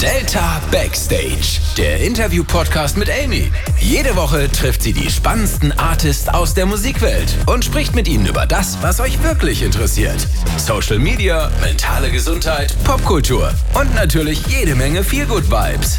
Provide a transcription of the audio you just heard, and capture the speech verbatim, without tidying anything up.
Delta Backstage, der Interview-Podcast mit Amy. Jede Woche trifft sie die spannendsten Artists aus der Musikwelt und spricht mit ihnen über das, was euch wirklich interessiert. Social Media, mentale Gesundheit, Popkultur und natürlich jede Menge Feelgood-Vibes.